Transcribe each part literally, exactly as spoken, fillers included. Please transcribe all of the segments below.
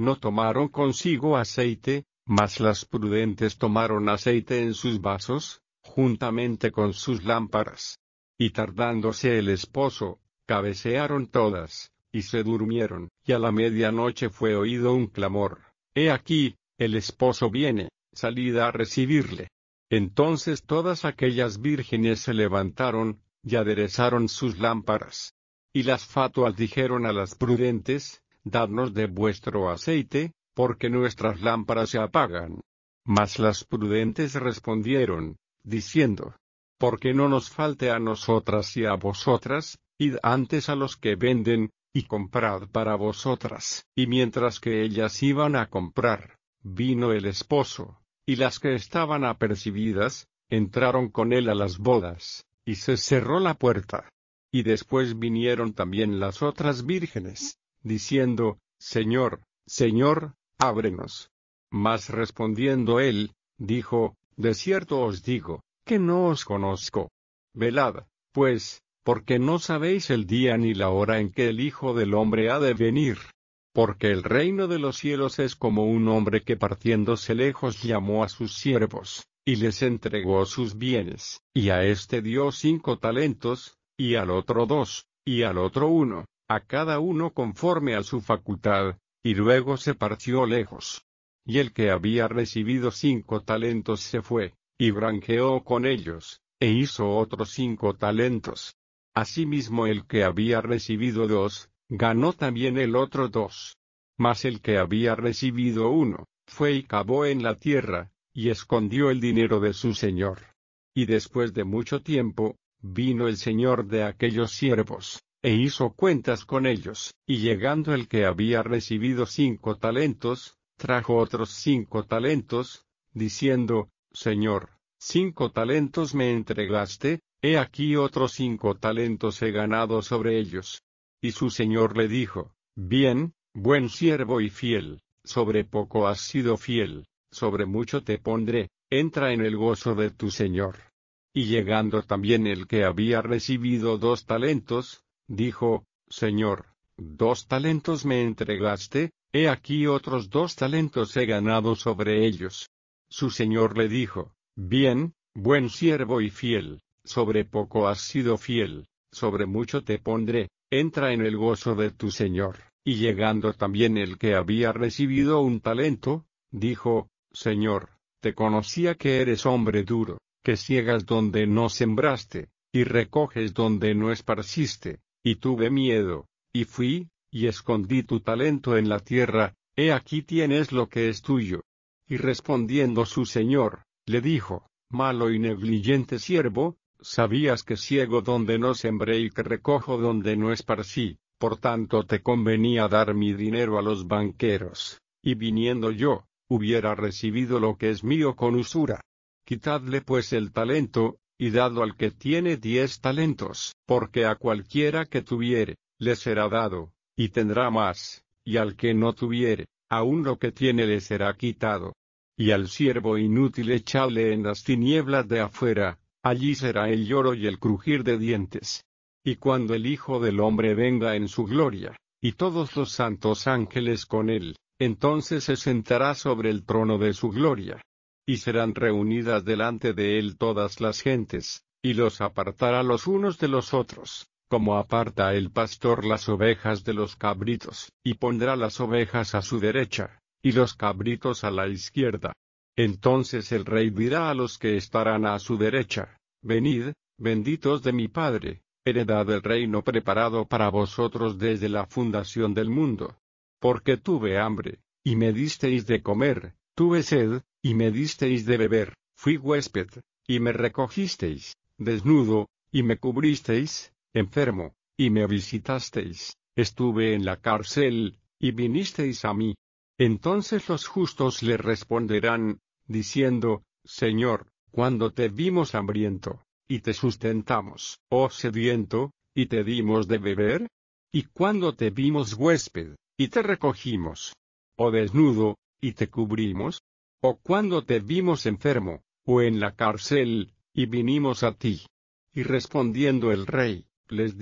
no tomaron consigo aceite, mas las prudentes tomaron aceite en sus vasos, juntamente con sus lámparas. Y tardándose el esposo, cabecearon todas, y se durmieron. Y a la medianoche fue oído un clamor: He aquí, el esposo viene, salid a recibirle. Entonces todas aquellas vírgenes se levantaron, y aderezaron sus lámparas. Y las fatuas dijeron a las prudentes: Dadnos de vuestro aceite, porque nuestras lámparas se apagan. Mas las prudentes respondieron, diciendo: Porque no nos falte a nosotras y a vosotras, id antes a los que venden, y comprad para vosotras. Y mientras que ellas iban a comprar, vino el esposo, y las que estaban apercibidas, entraron con él a las bodas, y se cerró la puerta. Y después vinieron también las otras vírgenes, diciendo: Señor, Señor, ábrenos. Mas respondiendo él, dijo: De cierto os digo, que no os conozco. Velad, pues, porque no sabéis el día ni la hora en que el Hijo del Hombre ha de venir. Porque el reino de los cielos es como un hombre que partiéndose lejos llamó a sus siervos, y les entregó sus bienes, y a este dio cinco talentos, y al otro dos, y al otro uno, a cada uno conforme a su facultad, y luego se partió lejos. Y el que había recibido cinco talentos se fue, y granjeó con ellos, e hizo otros cinco talentos. Asimismo el que había recibido dos, ganó también el otro dos. Mas el que había recibido uno, fue y cavó en la tierra, y escondió el dinero de su señor. Y después de mucho tiempo, vino el señor de aquellos siervos, e hizo cuentas con ellos, y llegando el que había recibido cinco talentos, trajo otros cinco talentos, diciendo: Señor, cinco talentos me entregaste, he aquí otros cinco talentos he ganado sobre ellos. Y su señor le dijo: Bien, buen siervo y fiel, sobre poco has sido fiel, sobre mucho te pondré, entra en el gozo de tu señor. Y llegando también el que había recibido dos talentos, dijo: Señor, dos talentos me entregaste, he aquí otros dos talentos he ganado sobre ellos. Su señor le dijo: Bien, buen siervo y fiel, sobre poco has sido fiel, sobre mucho te pondré, entra en el gozo de tu señor. Y llegando también el que había recibido un talento, dijo: Señor, te conocía que eres hombre duro, que ciegas donde no sembraste, y recoges donde no esparciste, y tuve miedo, y fui, y escondí tu talento en la tierra, he aquí tienes lo que es tuyo. Y respondiendo su señor, le dijo: Malo y negligente siervo, sabías que ciego donde no sembré y que recojo donde no esparcí, por tanto te convenía dar mi dinero a los banqueros, y viniendo yo, hubiera recibido lo que es mío con usura. Quitadle pues el talento, y dadlo al que tiene diez talentos, porque a cualquiera que tuviere, le será dado, y tendrá más, y al que no tuviere, aun lo que tiene le será quitado. Y al siervo inútil echadle en las tinieblas de afuera, allí será el lloro y el crujir de dientes. Y cuando el Hijo del Hombre venga en su gloria, y todos los santos ángeles con él, entonces se sentará sobre el trono de su gloria. Y serán reunidas delante de él todas las gentes, y los apartará los unos de los otros, como aparta el pastor las ovejas de los cabritos, y pondrá las ovejas a su derecha, y los cabritos a la izquierda. Entonces el rey dirá a los que estarán a su derecha: Venid, benditos de mi Padre, heredad del reino preparado para vosotros desde la fundación del mundo. Porque tuve hambre, y me disteis de comer, tuve sed, y me disteis de beber, fui huésped, y me recogisteis, desnudo, y me cubristeis, enfermo, y me visitasteis, estuve en la cárcel, y vinisteis a mí. Entonces los justos le responderán, diciendo: Señor, cuando te vimos hambriento, y te sustentamos, o sediento, y te dimos de beber? ¿Y cuando te vimos huésped, y te recogimos? ¿O desnudo, y te cubrimos? ¿O cuando te vimos enfermo, o en la cárcel, y vinimos a ti? Y respondiendo el rey, les dirá: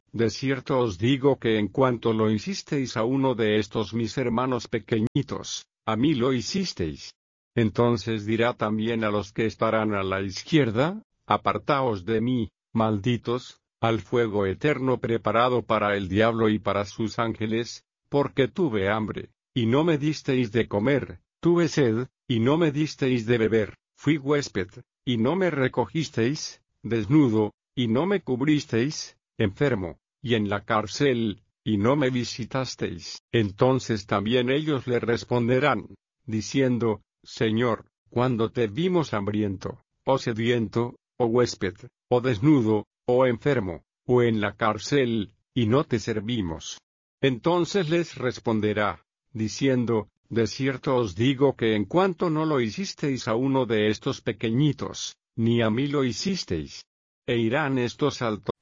de cierto os digo que en cuanto lo hicisteis a uno de estos mis hermanos pequeñitos, a mí lo hicisteis. Entonces dirá también a los que estarán a la izquierda, apartaos de mí, malditos, al fuego eterno preparado para el diablo y para sus ángeles, porque tuve hambre, y no me disteis de comer, tuve sed, y no me disteis de beber, fui huésped, y no me recogisteis, desnudo, y no me cubristeis, enfermo, y en la cárcel, y no me visitasteis. Entonces también ellos le responderán, diciendo, Señor, cuando te vimos hambriento, o sediento, o huésped, o desnudo, o enfermo, o en la cárcel, y no te servimos. Entonces les responderá, diciendo, de cierto os digo que en cuanto no lo hicisteis a uno de estos pequeñitos, ni a mí lo hicisteis. E irán estos al